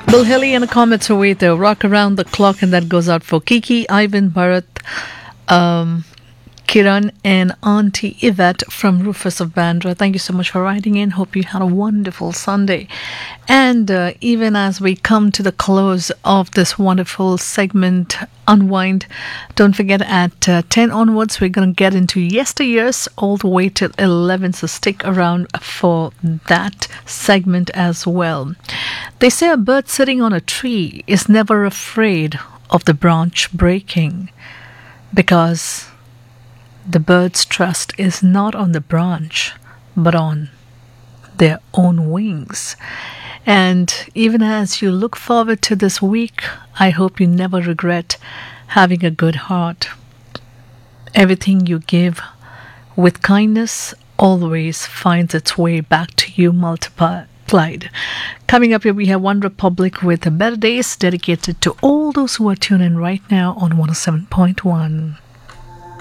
Bill Haley and the Comets away the rock around the clock, and that goes out for Kiki, Ivan, Bharat, um, Kiran, and Auntie Yvette from Rufus of Bandra. Thank you so much for writing in. Hope you had a wonderful Sunday. And even as we come to the close of this wonderful segment, Unwind, don't forget at 10 onwards, we're going to get into yesteryears all the way till 11. So stick around for that segment as well. They say a bird sitting on a tree is never afraid of the branch breaking because the bird's trust is not on the branch, but on their own wings. And even as you look forward to this week, I hope you never regret having a good heart. Everything you give with kindness always finds its way back to you multiplied. Coming up here, we have One Republic with Better Days, dedicated to all those who are tuned in right now on 107.1.